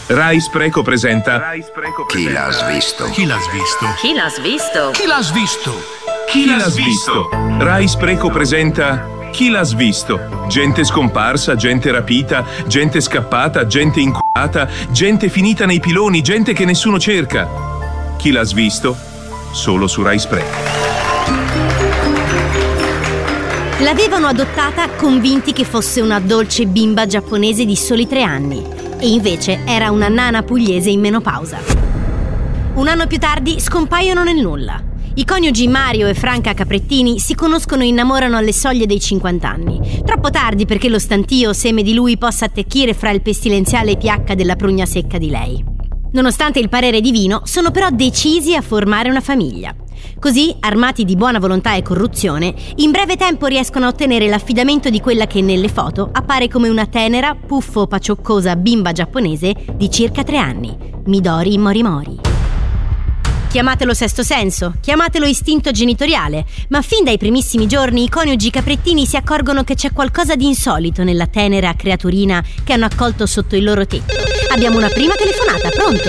Rai Spreco presenta Chi l'ha svisto? Chi l'ha svisto? Chi l'ha svisto? Chi l'ha svisto? Chi l'ha svisto? Rai Spreco presenta Chi l'ha svisto? Gente scomparsa, gente rapita, gente scappata, gente inculata, gente finita nei piloni, gente che nessuno cerca. Chi l'ha svisto? Solo su Rai Spreco. L'avevano adottata convinti che fosse una dolce bimba giapponese di soli 3 anni e invece era una nana pugliese in menopausa. Un anno più tardi scompaiono nel nulla. I coniugi Mario e Franca Caprettini si conoscono e innamorano alle soglie dei 50 anni. Troppo tardi perché lo stantio seme di lui possa attecchire fra il pestilenziale pH della prugna secca di lei. Nonostante il parere divino, sono però decisi a formare una famiglia. Così, armati di buona volontà e corruzione, in breve tempo riescono a ottenere l'affidamento di quella che nelle foto appare come una tenera, puffo-pacioccosa bimba giapponese di circa 3 anni, Midori Morimori. Chiamatelo sesto senso, chiamatelo istinto genitoriale, ma fin dai primissimi giorni i coniugi Caprettini si accorgono che c'è qualcosa di insolito nella tenera creaturina che hanno accolto sotto il loro tetto. Abbiamo una prima telefonata, pronto?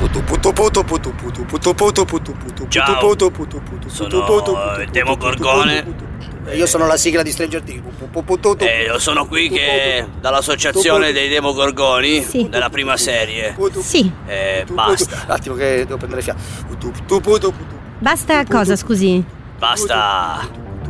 Ciao, sono il Demogorgone. Io sono la sigla di Stranger Things. Io sono qui che dall'associazione dei Demogorgoni, Sì. della prima serie. Sì. Basta. Un attimo che devo prendere fiato. Basta cosa, scusi? Basta.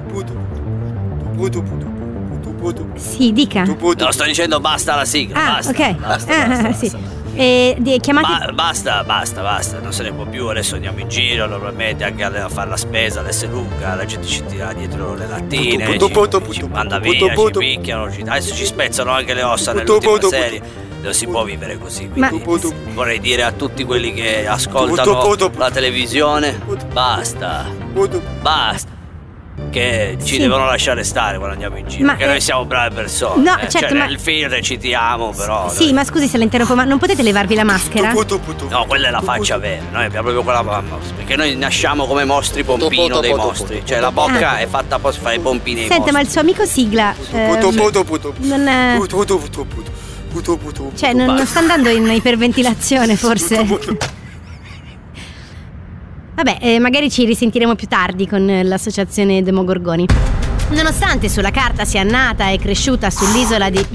Sì, dica. No, sto dicendo basta la sigla. Ah, basta. ok. Basta. Sì. Chiamate... Basta, non se ne può più. Adesso andiamo in giro, normalmente anche a fare la spesa, adesso è lunga, la gente ci tira dietro le lattine, ci manda via, ci picchiano, adesso ci spezzano anche le ossa nell'ultima serie. Non si può vivere così, quindi vorrei dire a tutti quelli che ascoltano la televisione, basta, che ci devono lasciare stare quando andiamo in giro, perché noi siamo brave persone. No, certo, cioè, ma... nel film recitiamo, però... Sì, ma scusi se la interrompo, ma non potete levarvi la maschera? No, quella è la faccia vera, noi abbiamo proprio quella... Perché noi nasciamo come mostri pompino dei mostri. Cioè la bocca è fatta per fare i pompini ai Senta, mostri. ma il suo amico Sigla non... Cioè, non sta andando in iperventilazione, forse? Vabbè, magari ci risentiremo più tardi con l'associazione Demogorgoni. Nonostante sulla carta sia nata e cresciuta sull'isola di...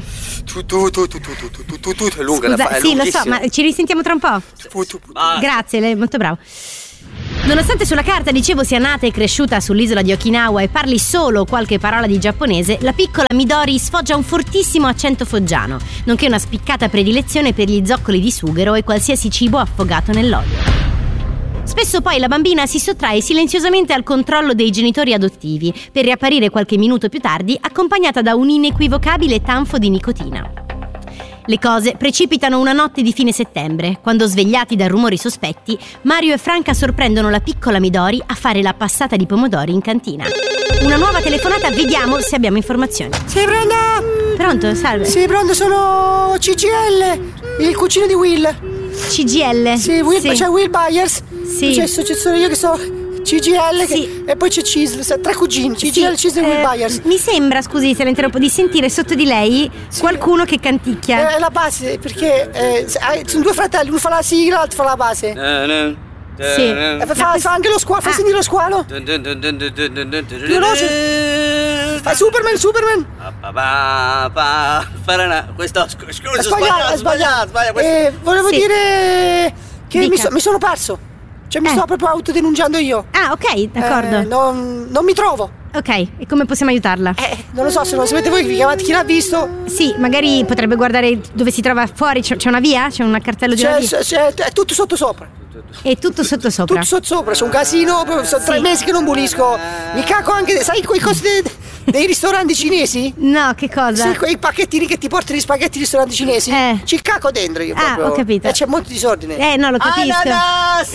È lunga. Scusa, sì, lo so, ma ci risentiamo tra un po'? Grazie, lei è molto bravo. Nonostante sulla carta, dicevo, sia nata e cresciuta sull'isola di Okinawa e parli solo qualche parola di giapponese, la piccola Midori sfoggia un fortissimo accento foggiano, nonché una spiccata predilezione per gli zoccoli di sughero e qualsiasi cibo affogato nell'olio. Spesso poi la bambina si sottrae silenziosamente al controllo dei genitori adottivi, per riapparire qualche minuto più tardi accompagnata da un inequivocabile tanfo di nicotina. Le cose precipitano una notte di fine settembre, quando, svegliati da rumori sospetti, Mario e Franca sorprendono la piccola Midori a fare la passata di pomodori in cantina. Una nuova telefonata, vediamo se abbiamo informazioni. Sì, pronto? Pronto, salve. Sì, pronto, sono CGL, il cugino di Will. CGL? Sì, Will, sì. C'è Will Byers. Sì. C'è sono io che so CGL Sì. e poi c'è Cisl, 3 cugini, CGL, Sì, Cisl e Will Byers. Mi sembra, scusi se la interrompo, di sentire sotto di lei qualcuno che canticchia. È la base, perché sono 2 fratelli, uno fa la sigla, l'altro fa la base. Sì. Fa anche lo squalo, fai sentire lo squalo. Fa Superman. Questo, scusa, Sbagliato. Volevo Sì. dire che Dica. mi sono perso. Cioè mi sto proprio autodenunciando io. Ah, ok, d'accordo. Non mi trovo. Ok, e come possiamo aiutarla? Non lo so, se non sapete voi che vi chiamate chi l'ha visto. Sì, magari potrebbe guardare dove si trova fuori. C'è una via? C'è un cartello di una via? È tutto sopra. È tutto sottosopra. Tutto sopra, c'è un casino, sono 3 mesi che non pulisco. Mi caco anche, sai quei cosi dei ristoranti cinesi? No, che cosa? Sì, quei pacchettini che ti portano gli spaghetti ai ristoranti cinesi. Ci caco dentro io proprio. ho capito. E c'è molto disordine. No, lo capisco. Ananas!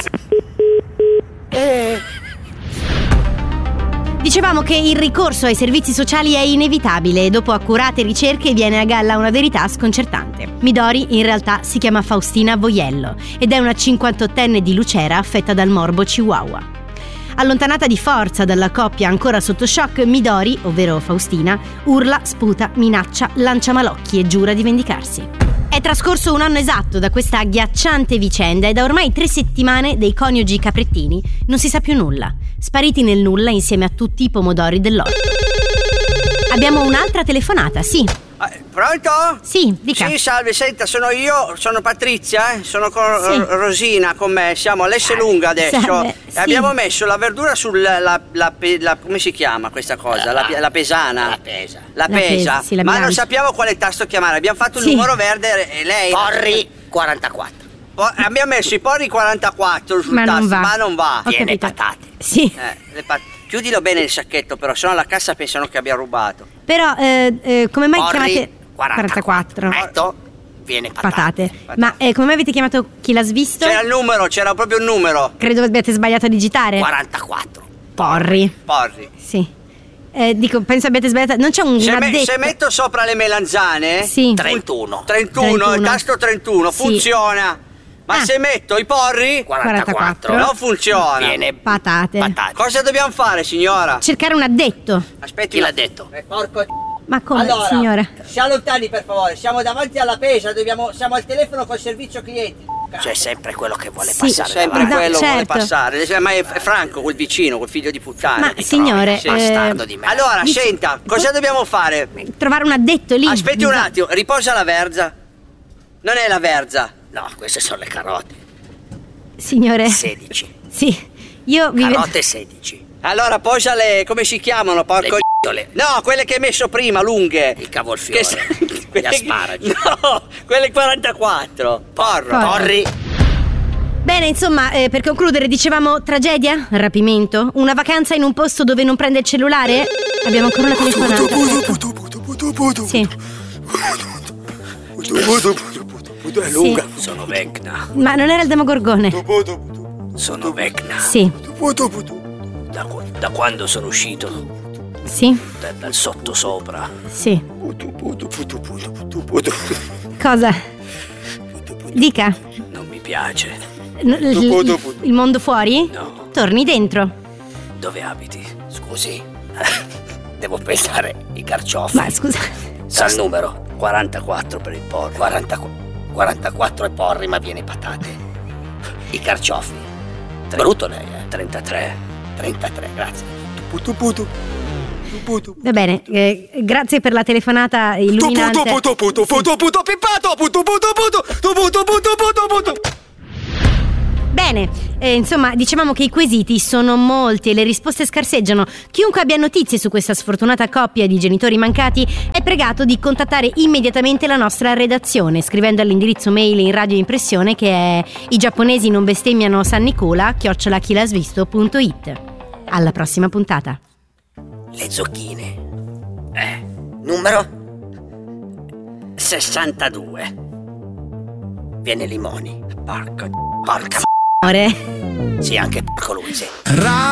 Dicevamo che il ricorso ai servizi sociali è inevitabile e dopo accurate ricerche viene a galla una verità sconcertante. Midori in realtà si chiama Faustina Voiello ed è una 58enne di Lucera affetta dal morbo Chihuahua. Allontanata di forza dalla coppia ancora sotto shock, Midori, ovvero Faustina, urla, sputa, minaccia, lancia malocchi e giura di vendicarsi. È trascorso un anno esatto da questa agghiacciante vicenda e da ormai 3 settimane dei coniugi Caprettini non si sa più nulla, spariti nel nulla insieme a tutti i pomodori dell'orto. Abbiamo un'altra telefonata, sì. Pronto? Sì, dica. Sì, salve, senta, sono io, sono Patrizia, sono con Rosina con me, siamo all'Esselunga adesso. Salve, e abbiamo messo la verdura come si chiama questa cosa? La pesana. La pesa. Sì, la ma bilancia. non sappiamo quale tasto chiamare, abbiamo fatto il numero verde e lei... Porri 44. Abbiamo messo i porri 44 sul Ma tasto, non va. ma non va. Ho Tiene capito. patate. Sì. Chiudilo bene il sacchetto, però, sennò alla cassa pensano che abbia rubato. Però, come mai Porri chiamate 44. Metto, viene patate? Ma come mai avete chiamato Chi l'ha svisto? C'era il numero, c'era proprio il numero. Credo abbiate sbagliato a digitare. 44. Porri. Sì. Dico, penso abbiate sbagliato. Non c'è un addetto. Se metto sopra le melanzane, Sì. 31. 31, il tasto 31 Sì. funziona. Ma Ah. se metto i porri 44. non funziona. Viene Patate. Cosa dobbiamo fare, signora? Cercare un addetto. Aspetti. Chi l'ha detto? Porco. Ma come, Allora, signora? si allontani per favore, siamo davanti alla pesa, siamo al telefono col servizio clienti. C'è sempre quello che vuole Sì. passare. Sempre No, quello vuole certo. passare. Ma è Franco, quel vicino, quel figlio di puttana. Ma signore, Sì. Bastardo di me. Allora, Dici- senta, cosa dobbiamo fare? trovare un addetto lì. Aspetti un attimo, riposa la verza. Non è la verza. No, queste sono le carote. Signore. 16. Sì. Io vi vedo. Carote 16. Allora posa le... come si chiamano, porco? Le No, quelle che hai messo prima, lunghe. Il cavolfiore. Gli asparagi. No, quelle 44. Porro. Porri. Bene, insomma, per concludere, dicevamo tragedia? Rapimento? Una vacanza in un posto dove non prende il cellulare? Abbiamo ancora una telefonata. Sì. È lunga. Sono Vecna. Ma non era il Demogorgone? Sono Vecna. Sì. Da quando sono uscito Sì. dal sottosopra. Sì. Cosa? Dica. Non mi piace. Il mondo fuori? No. Torni dentro. Dove abiti? Scusi. Devo pensare i carciofi. Ma scusa. Sa il numero? 44 per il porri. 44 è porri, ma viene patate. I carciofi. Brutto lei, 33, grazie. Va bene, grazie per la telefonata illuminante. Bene, insomma, dicevamo che i quesiti sono molti e le risposte scarseggiano. Chiunque abbia notizie su questa sfortunata coppia di genitori mancati è pregato di contattare immediatamente la nostra redazione scrivendo all'indirizzo mail in radioimpressione che è i giapponesi non bestemmiano San Nicola @chilasvisto.it. Alla prossima puntata. Le zucchine. Numero 62. Viene limoni. Porca. Amore. Sì, anche porco lui, sì.